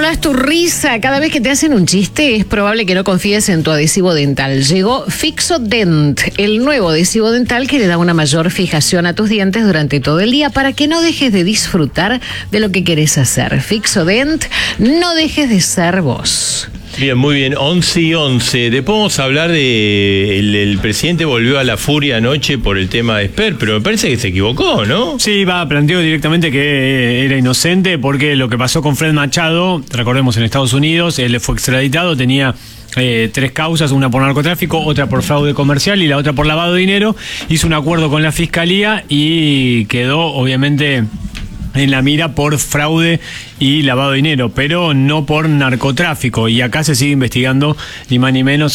controlas tu risa. Cada vez que te hacen un chiste, es probable que no confíes en tu adhesivo dental. Llegó Fixodent, el nuevo adhesivo dental que le da una mayor fijación a tus dientes durante todo el día para que no dejes de disfrutar de lo que querés hacer. Fixodent, no dejes de ser vos. Bien, muy bien, 11:11. Después vamos a hablar de el presidente volvió a la furia anoche por el tema de Esper, pero me parece que se equivocó, ¿no? Sí, planteó directamente que era inocente porque lo que pasó con Fred Machado, recordemos en Estados Unidos, él fue extraditado, tenía 3 causas, una por narcotráfico, otra por fraude comercial y la otra por lavado de dinero. Hizo un acuerdo con la fiscalía y quedó obviamente en la mira por fraude y lavado de dinero, pero no por narcotráfico. Y acá se sigue investigando ni más ni menos